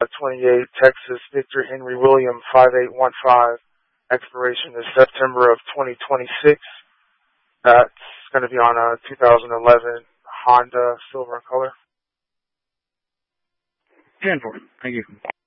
28, Texas, Victor Henry William 5815. Expiration is September of 2026. That's going to be on a 2011 Honda silver in color. 10-4. Thank you.